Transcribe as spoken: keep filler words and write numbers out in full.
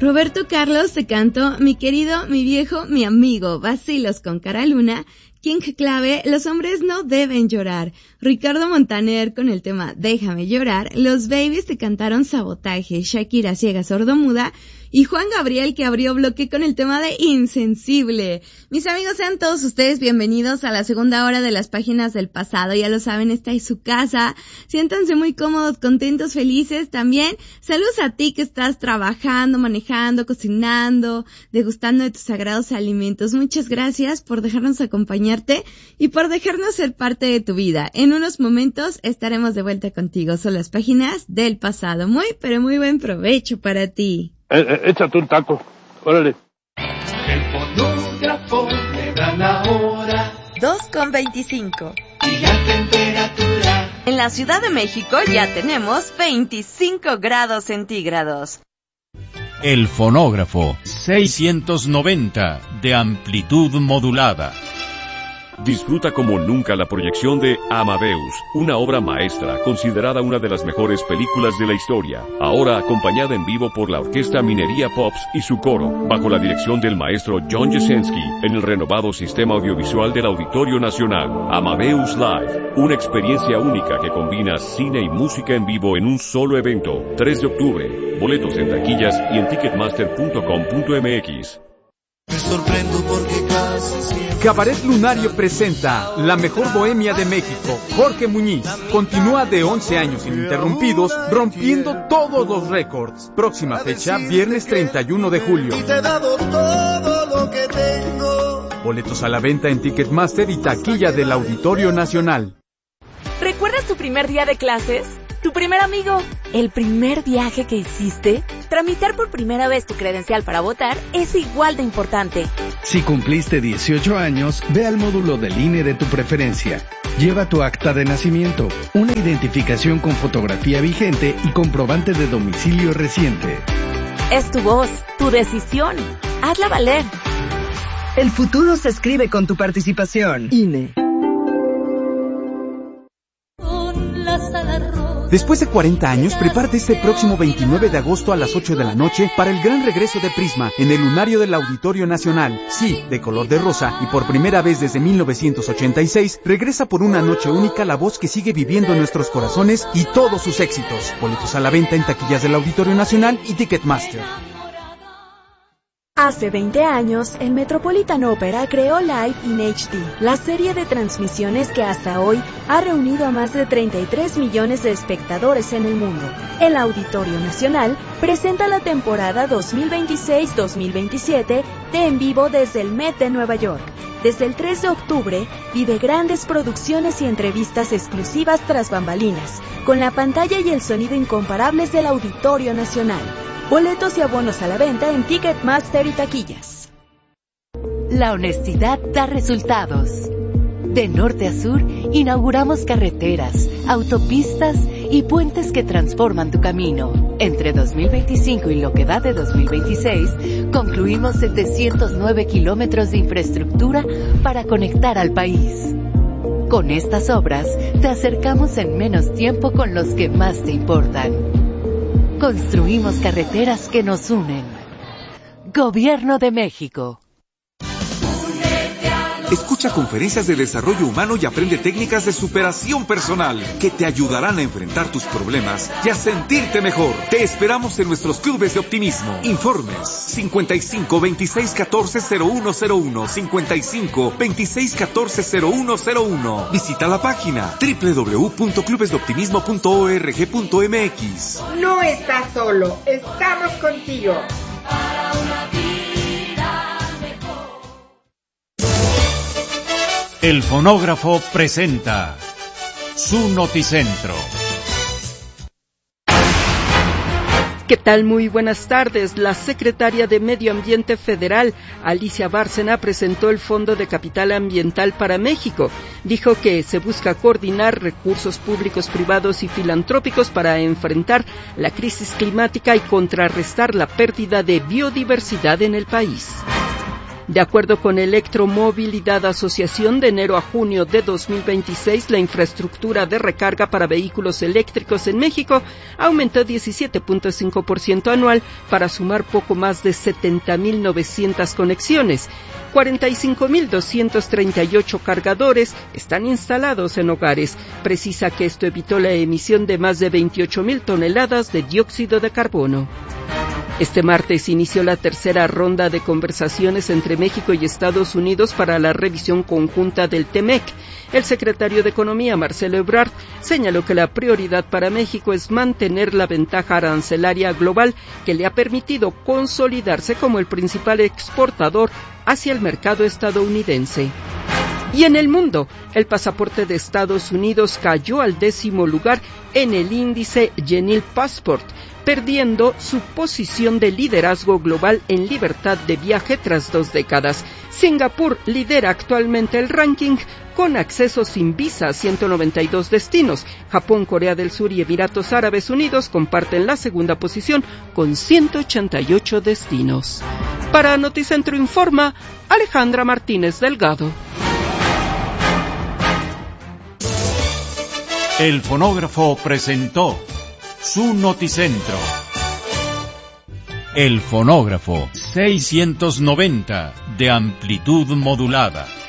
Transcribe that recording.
Roberto Carlos te cantó Mi querido, mi viejo, mi amigo, Vacilos con Cara Luna. King Clave, Los hombres no deben llorar. Ricardo Montaner con el tema Déjame llorar. Los Babies te cantaron Sabotaje. Shakira Ciega Sordomuda. Y Juan Gabriel, que abrió bloque con el tema de Insensible. Mis amigos, sean todos ustedes bienvenidos a la segunda hora de las páginas del pasado. Ya lo saben, esta es su casa. Siéntanse muy cómodos, contentos, felices. También saludos a ti que estás trabajando, manejando, cocinando, degustando de tus sagrados alimentos. Muchas gracias por dejarnos acompañarte y por dejarnos ser parte de tu vida. En unos momentos estaremos de vuelta contigo. Son las páginas del pasado. Muy, pero muy buen provecho para ti. Eh, eh, échate un taco, órale. El fonógrafo le da la hora. dos con veinticinco. Y la temperatura. En la Ciudad de México ya tenemos veinticinco grados centígrados. El fonógrafo seiscientos noventa de amplitud modulada. Disfruta como nunca la proyección de Amadeus, una obra maestra considerada una de las mejores películas de la historia, ahora acompañada en vivo por la Orquesta Minería Pops y su coro, bajo la dirección del maestro John Jasenski, en el renovado sistema audiovisual del Auditorio Nacional. Amadeus Live, una experiencia única que combina cine y música en vivo en un solo evento. tres de octubre, boletos en taquillas y en ticketmaster punto com punto m x. Me sorprendo porque casi siempre... Cabaret Lunario presenta La Mejor Bohemia de México. Jorge Muñiz continúa de once años ininterrumpidos, rompiendo todos los récords. Próxima fecha, viernes treinta y uno de julio. Y te he dado todo lo que tengo. Boletos a la venta en Ticketmaster y taquilla del Auditorio Nacional. ¿Recuerdas tu primer día de clases? ¿Tu primer amigo? ¿El primer viaje que hiciste? Tramitar por primera vez tu credencial para votar es igual de importante. Si cumpliste dieciocho años, ve al módulo del I N E de tu preferencia. Lleva tu acta de nacimiento, una identificación con fotografía vigente y comprobante de domicilio reciente. Es tu voz, tu decisión. Hazla valer. El futuro se escribe con tu participación. I N E. Después de cuarenta años, prepárate este próximo veintinueve de agosto a las ocho de la noche para el gran regreso de Prisma en el Lunario del Auditorio Nacional. Sí, de color de rosa, y por primera vez desde mil novecientos ochenta y seis, regresa por una noche única la voz que sigue viviendo en nuestros corazones y todos sus éxitos. Boletos a la venta en taquillas del Auditorio Nacional y Ticketmaster. Hace veinte años, el Metropolitan Opera creó Live in H D, la serie de transmisiones que hasta hoy ha reunido a más de treinta y tres millones de espectadores en el mundo. El Auditorio Nacional presenta la temporada dos mil veintiséis dos mil veintisiete de En Vivo desde el Met de Nueva York. Desde el tres de octubre, vive grandes producciones y entrevistas exclusivas tras bambalinas, con la pantalla y el sonido incomparables del Auditorio Nacional. Boletos y abonos a la venta en Ticketmaster y taquillas. La honestidad da resultados. De norte a sur, inauguramos carreteras, autopistas y puentes que transforman tu camino. Entre dos mil veinticinco y lo que va de dos mil veintiséis, concluimos setecientos nueve kilómetros de infraestructura para conectar al país. Con estas obras, te acercamos en menos tiempo con los que más te importan. Construimos carreteras que nos unen. Gobierno de México. Escucha conferencias de desarrollo humano y aprende técnicas de superación personal que te ayudarán a enfrentar tus problemas y a sentirte mejor. Te esperamos en nuestros clubes de optimismo. Informes cincuenta y cinco veintiséis catorce cero uno cero uno, cincuenta y cinco veintiséis catorce cero uno cero uno. Visita la página doble u doble u doble u punto clubes de optimismo punto org punto m x. No estás solo, estamos contigo. Para una vida. El fonógrafo presenta su noticentro. ¿Qué tal? Muy buenas tardes. La secretaria de Medio Ambiente Federal, Alicia Bárcena, presentó el Fondo de Capital Ambiental para México. Dijo que se busca coordinar recursos públicos, privados y filantrópicos para enfrentar la crisis climática y contrarrestar la pérdida de biodiversidad en el país. De acuerdo con Electromovilidad Asociación, de enero a junio de dos mil veintiséis, la infraestructura de recarga para vehículos eléctricos en México aumentó diecisiete punto cinco por ciento anual para sumar poco más de setenta mil novecientas conexiones. cuarenta y cinco mil doscientos treinta y ocho cargadores están instalados en hogares. Precisa que esto evitó la emisión de más de veintiocho mil toneladas de dióxido de carbono. Este martes inició la tercera ronda de conversaciones entre México y Estados Unidos para la revisión conjunta del TEMEC. El secretario de Economía, Marcelo Ebrard, señaló que la prioridad para México es mantener la ventaja arancelaria global que le ha permitido consolidarse como el principal exportador hacia el mercado estadounidense. Y en el mundo, el pasaporte de Estados Unidos cayó al décimo lugar en el índice Genil Passport, perdiendo su posición de liderazgo global en libertad de viaje tras dos décadas. Singapur lidera actualmente el ranking con acceso sin visa a ciento noventa y dos destinos. Japón, Corea del Sur y Emiratos Árabes Unidos comparten la segunda posición con ciento ochenta y ocho destinos. Para Noticentro Informa, Alejandra Martínez Delgado. El fonógrafo presentó su Noticentro. El fonógrafo seiscientos noventa de amplitud modulada.